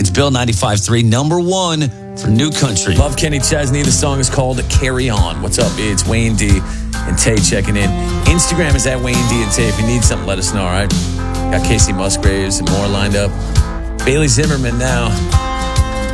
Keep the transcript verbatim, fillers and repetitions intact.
It's Bill ninety-five point three, number one for New Country. Love Kenny Chesney. The song is called Carry On. What's up? It's Wayne D and Tay checking in. Instagram is at Wayne D and Tay. If you need something, let us know, all right? Got Casey Musgraves and more lined up. Bailey Zimmerman now.